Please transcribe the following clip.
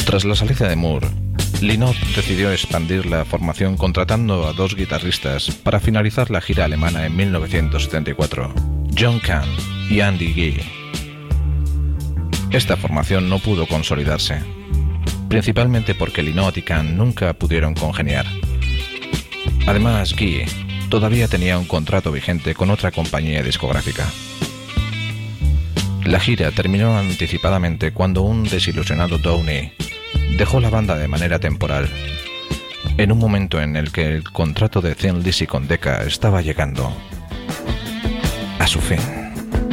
Tras la salida de Moore, Lynott decidió expandir la formación contratando a 2 guitarristas para finalizar la gira alemana en 1974, John Cahn y Andy Guy. Esta formación no pudo consolidarse, principalmente porque Lynott y Cahn nunca pudieron congeniar. Además, Guy todavía tenía un contrato vigente con otra compañía discográfica. La gira terminó anticipadamente cuando un desilusionado Downey dejó la banda de manera temporal, en un momento en el que el contrato de Thin Lizzy con Decca estaba llegando a su fin.